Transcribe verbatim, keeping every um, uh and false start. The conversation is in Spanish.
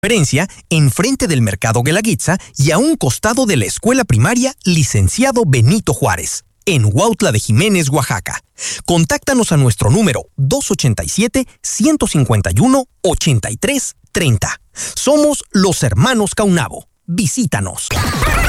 Conferencia enfrente del Mercado Guelaguetza y a un costado de la Escuela Primaria Licenciado Benito Juárez, en Huautla de Jiménez, Oaxaca. Contáctanos a nuestro número dos ocho siete, uno cinco uno, ocho tres tres cero. Somos los Hermanos Caunabo. Visítanos.